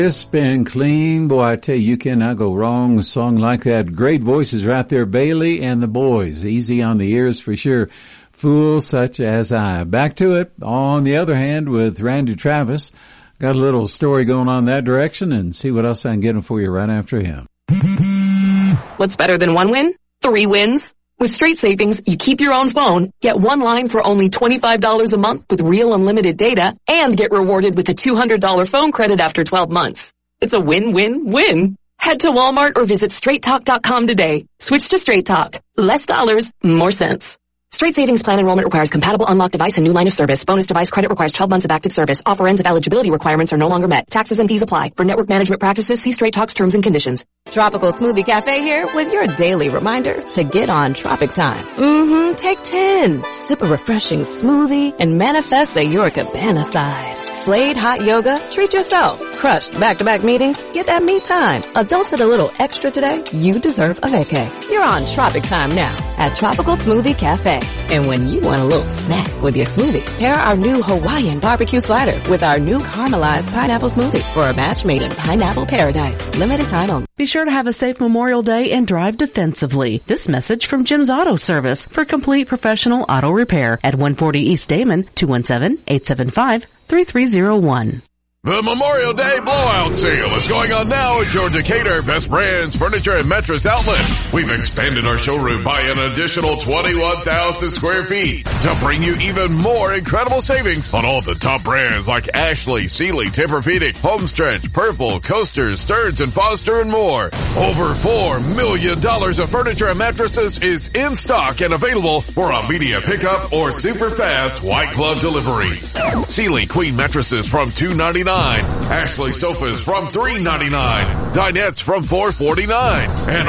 Crisp and clean. Boy, I tell you cannot go wrong with a song like that. Great voices right there. Bailey and the Boys. Easy on the ears for sure. Fool Such As I. Back to it. On the other hand, with Randy Travis. Got a little story going on that direction, and see what else I can get him for you right after him. What's better than one win? 3 wins. With Straight Savings, you keep your own phone, get one line for only $25 a month with real unlimited data, and get rewarded with a $200 phone credit after 12 months. It's a win-win-win. Head to Walmart or visit straighttalk.com today. Switch to Straight Talk. Less dollars, more sense. Straight Savings Plan enrollment requires compatible unlocked device and new line of service. Bonus device credit requires 12 months of active service. Offer ends if eligibility requirements are no longer met. Taxes and fees apply. For network management practices, see Straight Talk's terms and conditions. Tropical Smoothie Cafe here with your daily reminder to get on Tropic Time. Take 10. Sip a refreshing smoothie and manifest a your cabana side. Slade hot yoga, treat yourself. Crushed back-to-back meetings, get that me time. Adults at a little extra today, you deserve a vacay. You're on Tropic Time now at Tropical Smoothie Cafe. And when you want a little snack with your smoothie, pair our new Hawaiian barbecue slider with our new caramelized pineapple smoothie for a match made in pineapple paradise. Limited time only. Be sure to have a safe Memorial Day and drive defensively. This message from Jim's Auto Service for complete professional auto repair at 140 East Damon, 217-875-3301. The Memorial Day Blowout Sale is going on now at your Decatur Best Brands Furniture and Mattress Outlet. We've expanded our showroom by an additional 21,000 square feet to bring you even more incredible savings on all the top brands like Ashley, Sealy, Tempur-Pedic, Homestretch, Purple, Coasters, Stearns & Foster, and more. Over $4 million of furniture and mattresses is in stock and available for immediate pickup or super fast white glove delivery. Sealy Queen mattresses from $299. Ashley sofas from $399. Dinettes from $449. And